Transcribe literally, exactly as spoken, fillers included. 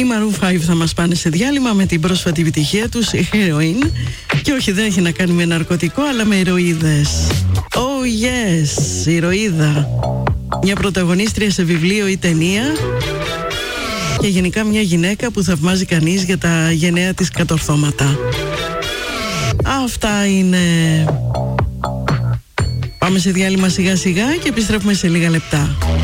Maroon πέντε θα μας πάνε σε διάλειμμα με την πρόσφατη επιτυχία τους Heroin. Και όχι, δεν έχει να κάνει με ναρκωτικό, αλλά με ηρωίδες. Oh yes, ηρωίδα. Μια πρωταγωνίστρια σε βιβλίο ή ταινία. Και γενικά μια γυναίκα που θαυμάζει κανείς για τα γενναία της κατορθώματα. Αυτά είναι. Πάμε σε διάλειμμα σιγά σιγά και επιστρέφουμε σε λίγα λεπτά.